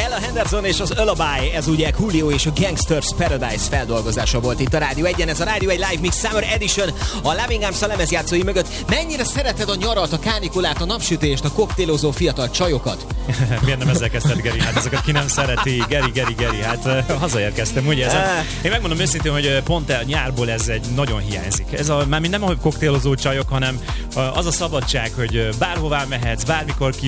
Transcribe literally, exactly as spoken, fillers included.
Ella Henderson és az Lullaby, ez ugye Coolio és a Gangsters Paradise feldolgozása volt itt a Rádió egyen. Ez a Rádió egy Live Mix Summer Edition a Loving Arms a lemezjátszói mögött. Mennyire szereted a nyarat, a kánikulát, a napsütést, a koktélozó fiatal csajokat? Miért nem ezzel kezdted, Geri? Hát ezeket ki nem szereti. Geri, Geri, Geri, hát hazaérkeztem, ugye ezen. Én megmondom őszintén, hogy pont a nyárból ez egy nagyon hiányzik. Ez a, már nem a koktélozó csajok, hanem az a szabadság, hogy bárhová mehetsz, bármikor ki